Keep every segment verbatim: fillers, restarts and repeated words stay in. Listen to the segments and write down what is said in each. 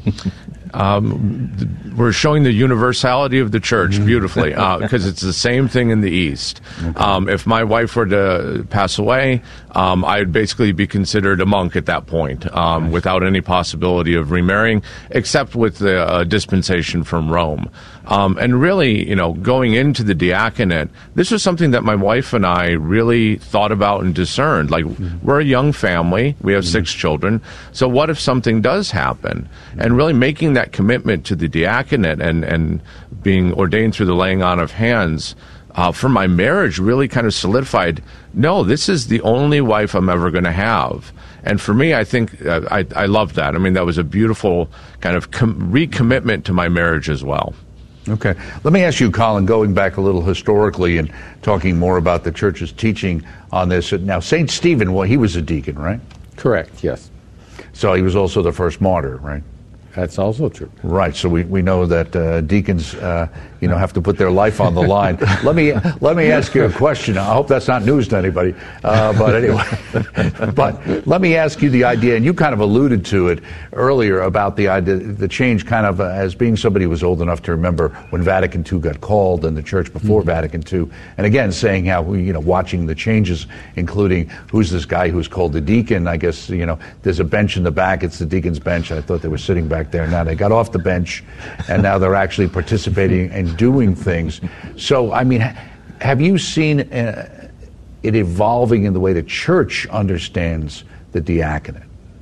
Um, th- we're showing the universality of the church beautifully, because uh, it's the same thing in the East. Okay. Um, if my wife were to pass away, um, I'd basically be considered a monk at that point, um, nice. without any possibility of remarrying, except with the uh, dispensation from Rome. Um, and really, you know, going into the diaconate, this was something that my wife and I really thought about and discerned. Like, mm-hmm. we're a young family. We have mm-hmm. six children. So what if something does happen? Mm-hmm. And really making that commitment to the diaconate and, and being ordained through the laying on of hands uh, for my marriage really kind of solidified, no, this is the only wife I'm ever going to have. And for me, I think uh, I, I loved that. I mean, that was a beautiful kind of com- recommitment to my marriage as well. Okay. Let me ask you, Colin, going back a little historically and talking more about the church's teaching on this. Now, Saint Stephen, well, he was a deacon, right? Correct, yes. So he was also the first martyr, right? That's also true. Right. So we, we know that uh, deacons, uh, you know, have to put their life on the line. let me let me ask you a question. I hope that's not news to anybody. Uh, but anyway, but let me ask you the idea, and you kind of alluded to it earlier about the idea, the change, kind of uh, as being somebody who was old enough to remember when Vatican Two got called and the church before mm-hmm. Vatican Two, and again saying how we, you know, watching the changes, including who's this guy who's called the deacon. I guess, you know, there's a bench in the back. It's the deacon's bench. I thought they were sitting back there. Now they got off the bench, and now they're actually participating and doing things. So, I mean, have you seen uh, it evolving in the way the church understands the diaconate?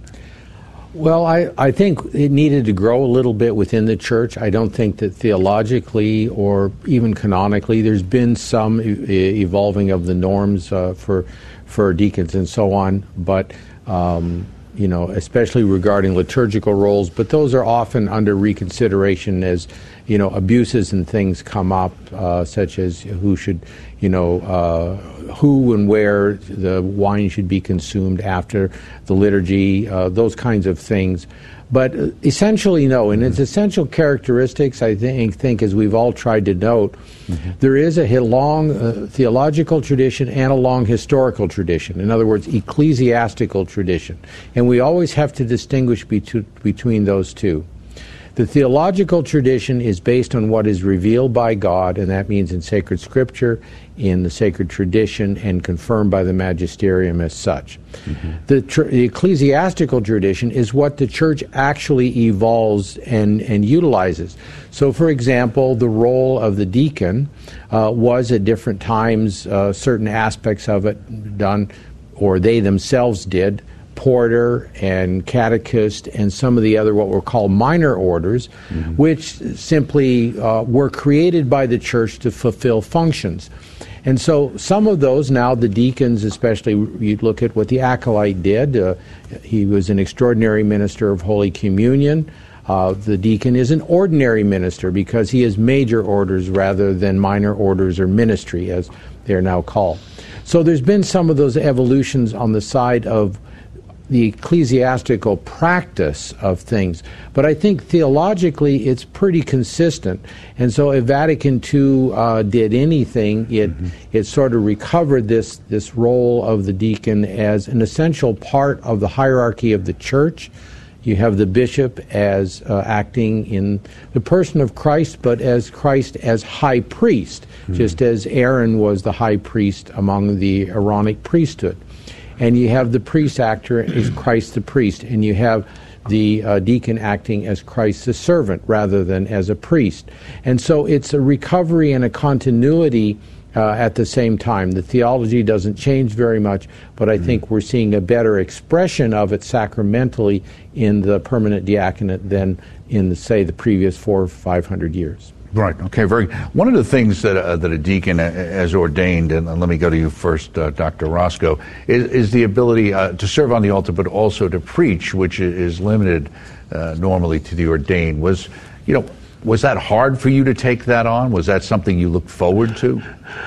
Well, I, I think it needed to grow a little bit within the church. I don't think that theologically or even canonically there's been some e- evolving of the norms uh, for for deacons and so on, but um, you know, especially regarding liturgical roles, but those are often under reconsideration as, you know, abuses and things come up, uh, such as who should, you know, uh, who and where the wine should be consumed after the liturgy, uh, those kinds of things. But essentially, no. And its essential characteristics, I think, think as we've all tried to note, mm-hmm. there is a long uh, theological tradition and a long historical tradition. In other words, ecclesiastical tradition. And we always have to distinguish beto- between those two. The theological tradition is based on what is revealed by God, and that means in sacred scripture, in the sacred tradition, and confirmed by the magisterium as such. Mm-hmm. The, tr- the ecclesiastical tradition is what the church actually evolves and, and utilizes. So, for example, the role of the deacon uh, was at different times, uh, certain aspects of it done, or they themselves did, porter and catechist and some of the other what were called minor orders, mm-hmm. which simply uh, were created by the church to fulfill functions. And so some of those now, the deacons especially, you look at what the acolyte did. Uh, he was an extraordinary minister of Holy Communion. Uh, the deacon is an ordinary minister because he is major orders rather than minor orders or ministry, as they're now called. So there's been some of those evolutions on the side of the ecclesiastical practice of things. But I think theologically it's pretty consistent. And so if Vatican Two uh, did anything, it mm-hmm. it sort of recovered this, this role of the deacon as an essential part of the hierarchy of the church. You have the bishop as uh, acting in the person of Christ, but as Christ as high priest, mm-hmm. just as Aaron was the high priest among the Aaronic priesthood. And you have the priest actor as Christ the priest, and you have the uh, deacon acting as Christ the servant rather than as a priest. And so it's a recovery and a continuity uh, at the same time. The theology doesn't change very much, but I mm-hmm. think we're seeing a better expression of it sacramentally in the permanent diaconate than in, the, say, the previous four or five hundred years. Right. Okay. Very. One of the things that uh, that a deacon uh, has ordained, and, and let me go to you first, uh, Doctor Roscoe, is, is the ability uh, to serve on the altar, but also to preach, which is limited uh, normally to the ordained. Was, you know, was that hard for you to take that on? Was that something you looked forward to?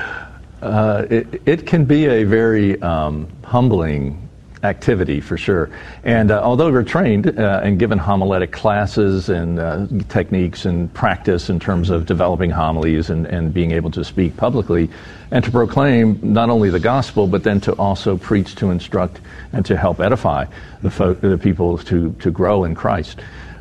Uh, it, it can be a very um, humbling activity for sure. And uh, although we're trained uh, and given homiletic classes and uh, techniques and practice in terms of developing homilies and, and being able to speak publicly and to proclaim not only the gospel, but then to also preach, to instruct, and to help edify the, folk, the people to, to grow in Christ.